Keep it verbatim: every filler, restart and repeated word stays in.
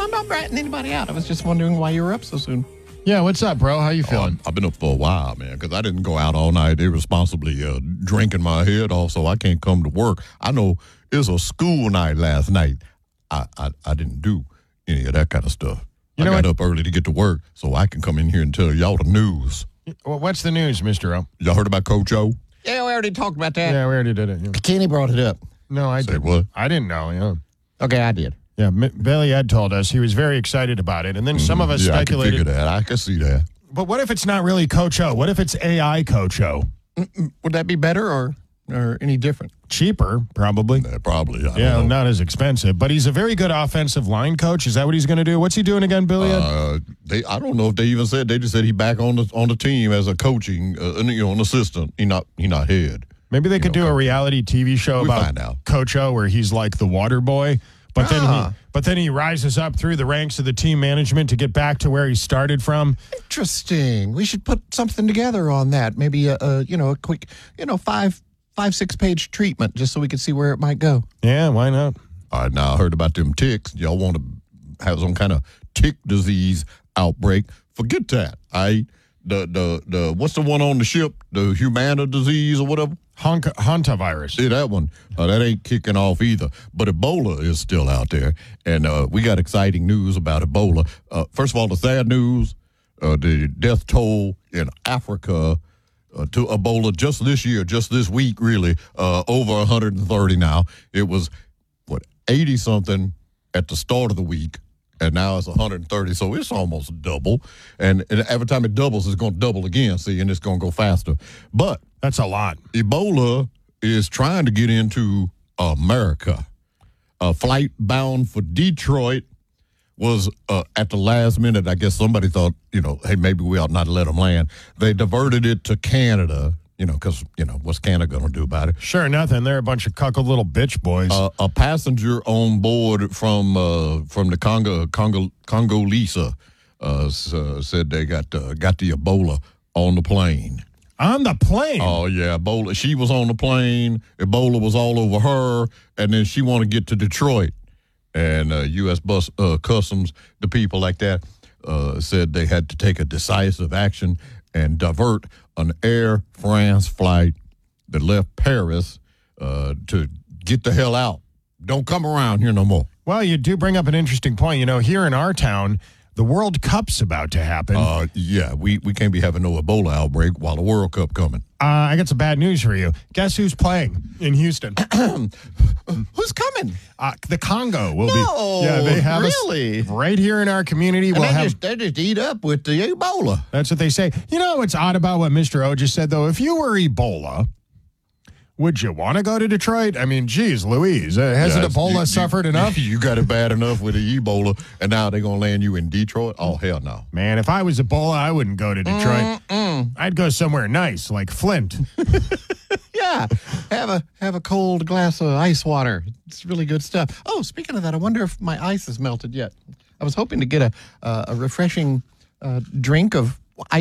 I'm not ratting anybody out. I was just wondering why you were up so soon. Yeah, what's up, bro? How you feeling? Oh, I've been up for a while, man, because I didn't go out all night irresponsibly uh, drinking my head off, so I can't come to work. I know it was a school night last night. I, I, I didn't do any of that kind of stuff. You I know got what? up early to get to work, so I can come in here and tell y'all the news. Well, what's the news, Mister O? Y'all heard about Coach O? Yeah, we already talked about that. Yeah, we already did it. Yeah. Kenny brought it up. No, I Say didn't. what? I didn't know, yeah. Okay, I did. Yeah, M- Billy Ed told us he was very excited about it, and then some of us Yeah, speculated. I can figure that. I can see that. But what if it's not really Coach O? What if it's A I Coach O? Would that be better or or any different? Cheaper, probably. Yeah, probably. I Yeah, don't know. not as expensive. But he's a very good offensive line coach. Is that what he's going to do? What's he doing again, Billy Ed? Uh, they, I don't know if they even said. They just said he back on the on the team as a coaching, uh, you know, an assistant. He not he not head. Maybe they could know, do a Coach. reality T V show We'll about find out. Coach O, where he's like the water boy, but then Ah. he but then he rises up through the ranks of the team management to get back to where he started from. Interesting. We should put something together on that. Maybe a, a you know a quick you know five five six page treatment just so we could see where it might go. Yeah, why not? All right, now I heard about them ticks. Y'all want to have some kind of tick disease outbreak? Forget that. I the the the what's the one on the ship? The Humana disease or whatever. Honk, hantavirus. See that one? Uh, that ain't kicking off either. But Ebola is still out there, and uh, we got exciting news about Ebola. Uh, first of all, the sad news: uh, the death toll in Africa uh, to Ebola just this year, just this week, really, uh, over one hundred thirty now. It was what eighty something at the start of the week, and now it's one hundred thirty. So it's almost double. And, and every time it doubles, it's going to double again. See, and it's going to go faster. But That's a lot. Ebola is trying to get into America. A flight bound for Detroit was uh, at the last minute. I guess somebody thought, you know, hey, maybe we ought not to let them land. They diverted it to Canada, you know, because, you know, what's Canada going to do about it? Sure, nothing. They're a bunch of cuckold little bitch boys. Uh, a passenger on board from uh, from the Congo Congo Congolese uh, s- uh, said they got uh, got the Ebola on the plane. On the plane. Oh, yeah, Ebola. She was on the plane. Ebola was all over her, and then she wanted to get to Detroit. And uh, U S bus uh, Customs, the people like that, uh, said they had to take a decisive action and divert an Air France flight that left Paris uh, to get the hell out. Don't come around here no more. Well, you do bring up an interesting point. You know, here in our town, the World Cup's about to happen. Uh, Uh, yeah, we, we can't be having no Ebola outbreak while the World Cup coming. I got some bad news for you. Guess who's playing in Houston? Who's coming? Uh, the Congo will No, be. Yeah, they have us really? right here in our community. And We'll they have. just they just eat up with the Ebola. That's what they say. You know what's odd about what Mister O just said, though? If you were Ebola, would you want to go to Detroit? I mean, geez, Louise, uh, hasn't Yeah, Ebola you- suffered you, enough? You got it bad enough with the Ebola, and now they're going to land you in Detroit? Oh, hell no. Man, if I was Ebola, I wouldn't go to Detroit. Mm-mm. I'd go somewhere nice, like Flint. Yeah, have a have a cold glass of ice water. It's really good stuff. Oh, speaking of that, I wonder if my ice has melted yet. I was hoping to get a uh, a refreshing uh, drink of